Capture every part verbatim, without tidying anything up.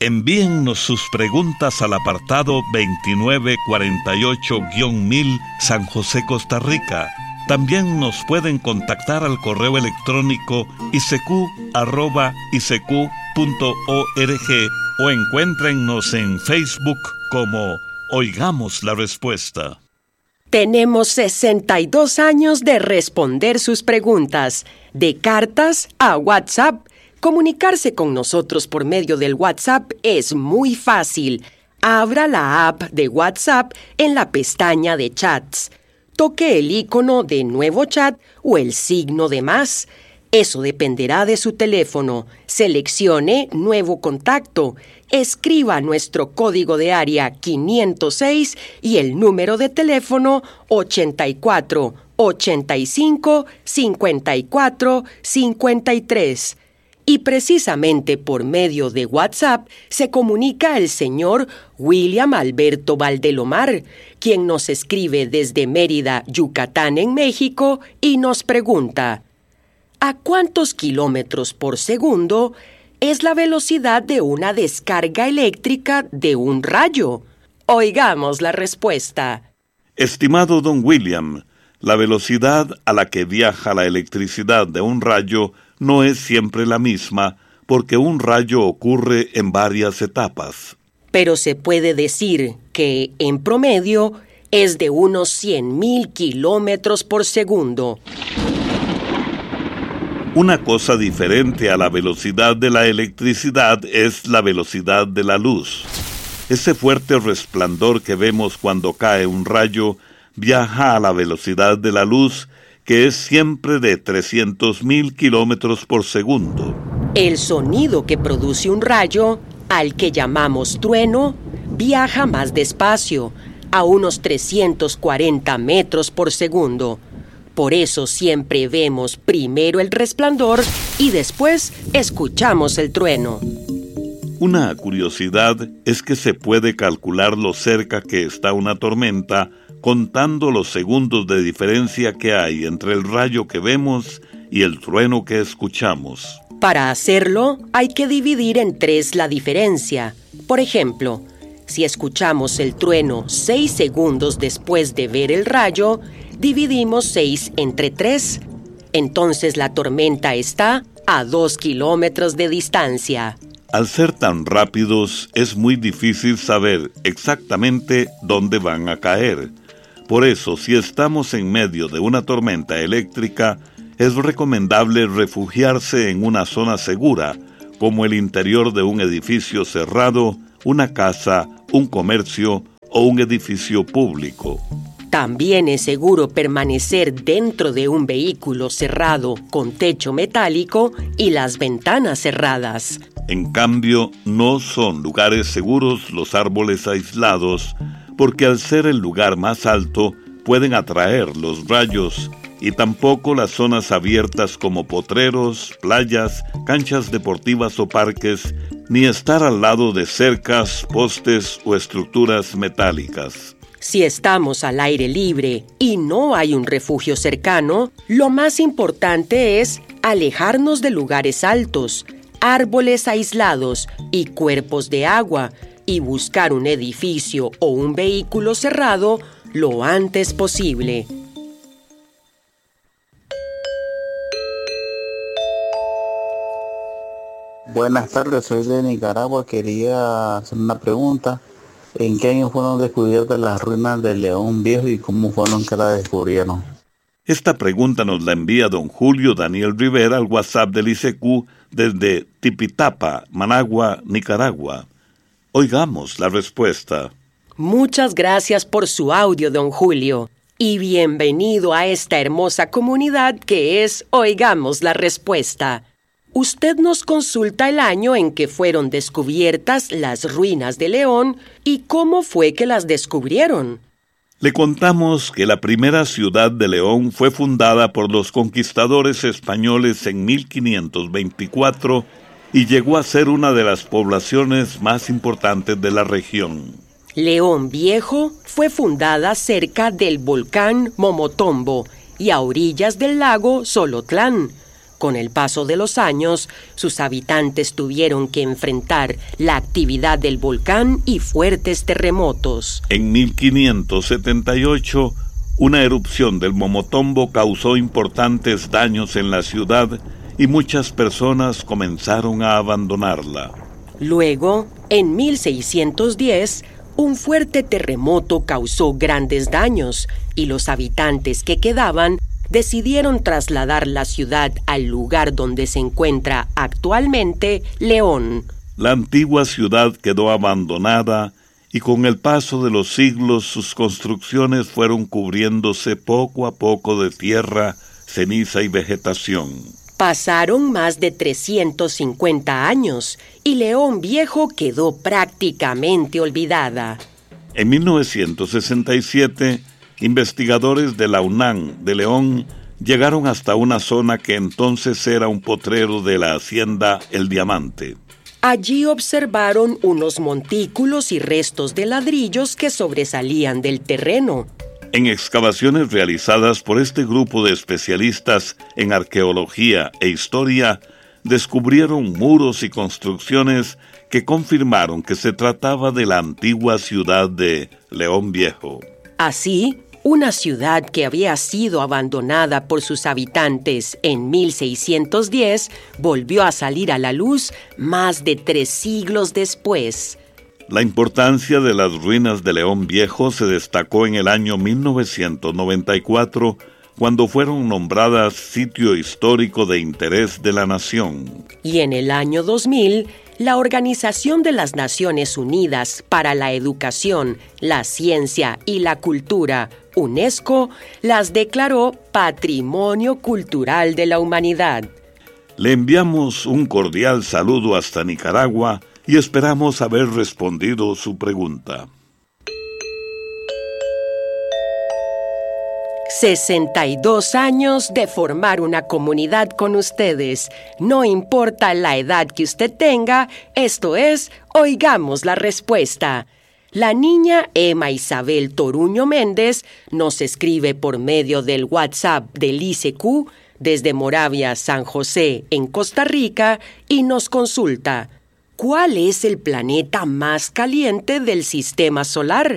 Envíennos sus preguntas al apartado veintinueve cuarenta y ocho mil San José, Costa Rica. También nos pueden contactar al correo electrónico i c q arroba i c q punto org o encuéntrennos en Facebook como Oigamos la Respuesta. Tenemos sesenta y dos años de responder sus preguntas, de cartas a WhatsApp. Comunicarse con nosotros por medio del WhatsApp es muy fácil. Abra la app de WhatsApp en la pestaña de chats. Toque el icono de nuevo chat o el signo de más. Eso dependerá de su teléfono. Seleccione nuevo contacto. Escriba nuestro código de área quinientos seis y el número de teléfono ochenta y cuatro, ochenta y cinco, cincuenta y cuatro, cincuenta y tres. Y precisamente por medio de WhatsApp se comunica el señor William Alberto Valdelomar, quien nos escribe desde Mérida, Yucatán, en México, y nos pregunta: ¿a cuántos kilómetros por segundo es la velocidad de una descarga eléctrica de un rayo? Oigamos la respuesta. Estimado don William, la velocidad a la que viaja la electricidad de un rayo no es siempre la misma, porque un rayo ocurre en varias etapas. Pero se puede decir que, en promedio, es de unos cien mil kilómetros por segundo. Una cosa diferente a la velocidad de la electricidad es la velocidad de la luz. Ese fuerte resplandor que vemos cuando cae un rayo viaja a la velocidad de la luz, que es siempre de trescientos mil kilómetros por segundo. El sonido que produce un rayo, al que llamamos trueno, viaja más despacio, a unos trescientos cuarenta metros por segundo. Por eso siempre vemos primero el resplandor y después escuchamos el trueno. Una curiosidad es que se puede calcular lo cerca que está una tormenta contando los segundos de diferencia que hay entre el rayo que vemos y el trueno que escuchamos. Para hacerlo, hay que dividir en tres la diferencia. Por ejemplo, si escuchamos el trueno seis segundos después de ver el rayo, dividimos seis entre tres. Entonces la tormenta está a dos kilómetros de distancia. Al ser tan rápidos, es muy difícil saber exactamente dónde van a caer. Por eso, si estamos en medio de una tormenta eléctrica, es recomendable refugiarse en una zona segura, como el interior de un edificio cerrado, una casa, un comercio o un edificio público. También es seguro permanecer dentro de un vehículo cerrado con techo metálico y las ventanas cerradas. En cambio, no son lugares seguros los árboles aislados, porque al ser el lugar más alto, pueden atraer los rayos, y tampoco las zonas abiertas como potreros, playas, canchas deportivas o parques, ni estar al lado de cercas, postes o estructuras metálicas. Si estamos al aire libre y no hay un refugio cercano, lo más importante es alejarnos de lugares altos, árboles aislados y cuerpos de agua, y buscar un edificio o un vehículo cerrado lo antes posible. Buenas tardes, soy de Nicaragua. Quería hacer una pregunta. ¿En qué año fueron descubiertas las ruinas de León Viejo y cómo fueron que las descubrieron? Esta pregunta nos la envía don Julio Daniel Rivera al WhatsApp del I C Q desde Tipitapa, Managua, Nicaragua. Oigamos la respuesta. Muchas gracias por su audio, don Julio, y bienvenido a esta hermosa comunidad que es Oigamos la Respuesta. Usted nos consulta el año en que fueron descubiertas las ruinas de León y cómo fue que las descubrieron. Le contamos que la primera ciudad de León fue fundada por los conquistadores españoles en mil quinientos veinticuatro y llegó a ser una de las poblaciones más importantes de la región. León Viejo fue fundada cerca del volcán Momotombo y a orillas del lago Solotlán, Con el paso de los años, sus habitantes tuvieron que enfrentar la actividad del volcán y fuertes terremotos. En mil quinientos setenta y ocho, una erupción del Momotombo causó importantes daños en la ciudad y muchas personas comenzaron a abandonarla. Luego, en mil seiscientos diez, un fuerte terremoto causó grandes daños y los habitantes que quedaban decidieron trasladar la ciudad al lugar donde se encuentra actualmente León. La antigua ciudad quedó abandonada y con el paso de los siglos sus construcciones fueron cubriéndose poco a poco de tierra, ceniza y vegetación. Pasaron más de trescientos cincuenta años y León Viejo quedó prácticamente olvidada. En mil novecientos sesenta y siete, investigadores de la UNAM de León llegaron hasta una zona que entonces era un potrero de la hacienda El Diamante. Allí observaron unos montículos y restos de ladrillos que sobresalían del terreno. En excavaciones realizadas por este grupo de especialistas en arqueología e historia, descubrieron muros y construcciones que confirmaron que se trataba de la antigua ciudad de León Viejo. Así, una ciudad que había sido abandonada por sus habitantes en mil seiscientos diez volvió a salir a la luz más de tres siglos después. La importancia de las ruinas de León Viejo se destacó en el año mil novecientos noventa y cuatro, cuando fueron nombradas sitio histórico de interés de la nación. Y en el año dos mil, la Organización de las Naciones Unidas para la Educación, la Ciencia y la Cultura, UNESCO, las declaró Patrimonio Cultural de la Humanidad. Le enviamos un cordial saludo hasta Nicaragua y esperamos haber respondido su pregunta. sesenta y dos años de formar una comunidad con ustedes. No importa la edad que usted tenga, esto es, oigamos la respuesta. La niña Emma Isabel Toruño Méndez nos escribe por medio del WhatsApp del I C Q desde Moravia, San José, en Costa Rica, y nos consulta: ¿cuál es el planeta más caliente del sistema solar?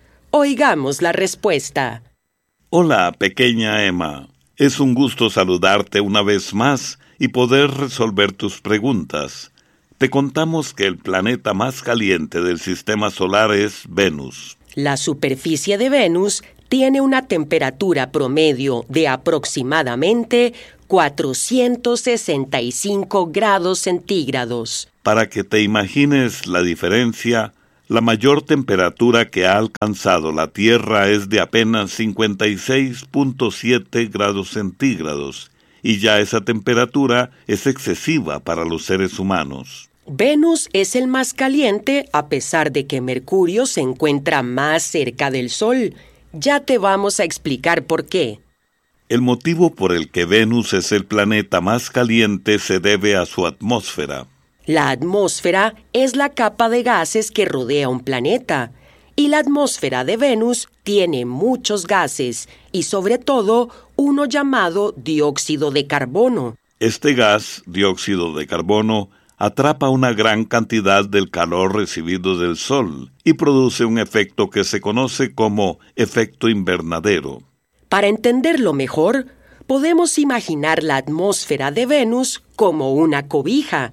Oigamos la respuesta. Hola, pequeña Emma. Es un gusto saludarte una vez más y poder resolver tus preguntas. Te contamos que el planeta más caliente del sistema solar es Venus. La superficie de Venus tiene una temperatura promedio de aproximadamente cuatrocientos sesenta y cinco grados centígrados. Para que te imagines la diferencia, la mayor temperatura que ha alcanzado la Tierra es de apenas cincuenta y seis punto siete grados centígrados, y ya esa temperatura es excesiva para los seres humanos. Venus es el más caliente a pesar de que Mercurio se encuentra más cerca del Sol. Ya te vamos a explicar por qué. El motivo por el que Venus es el planeta más caliente se debe a su atmósfera. La atmósfera es la capa de gases que rodea un planeta, y la atmósfera de Venus tiene muchos gases, y sobre todo uno llamado dióxido de carbono. Este gas, dióxido de carbono, atrapa una gran cantidad del calor recibido del Sol y produce un efecto que se conoce como efecto invernadero. Para entenderlo mejor, podemos imaginar la atmósfera de Venus como una cobija.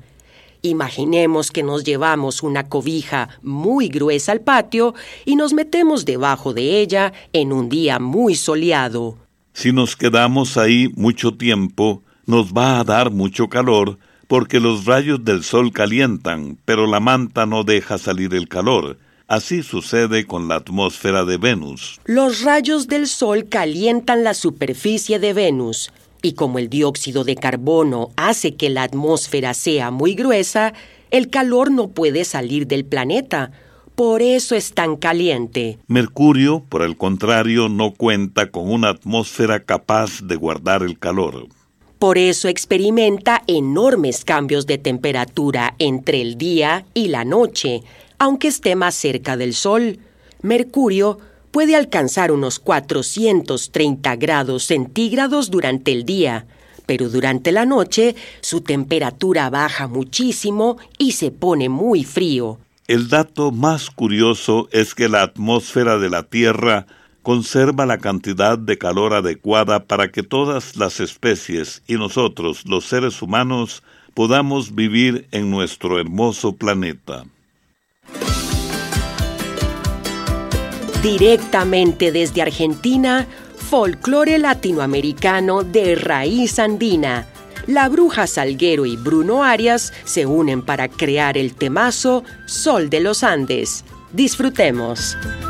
Imaginemos que nos llevamos una cobija muy gruesa al patio y nos metemos debajo de ella en un día muy soleado. Si nos quedamos ahí mucho tiempo, nos va a dar mucho calor porque los rayos del sol calientan, pero la manta no deja salir el calor. Así sucede con la atmósfera de Venus. Los rayos del sol calientan la superficie de Venus. Y como el dióxido de carbono hace que la atmósfera sea muy gruesa, el calor no puede salir del planeta. Por eso es tan caliente. Mercurio, por el contrario, no cuenta con una atmósfera capaz de guardar el calor. Por eso experimenta enormes cambios de temperatura entre el día y la noche, aunque esté más cerca del Sol. Mercurio puede alcanzar unos cuatrocientos treinta grados centígrados durante el día, pero durante la noche su temperatura baja muchísimo y se pone muy frío. El dato más curioso es que la atmósfera de la Tierra conserva la cantidad de calor adecuada para que todas las especies y nosotros, los seres humanos, podamos vivir en nuestro hermoso planeta. Directamente desde Argentina, folclore latinoamericano de raíz andina. La Bruja Salguero y Bruno Arias se unen para crear el temazo Sol de los Andes. Disfrutemos.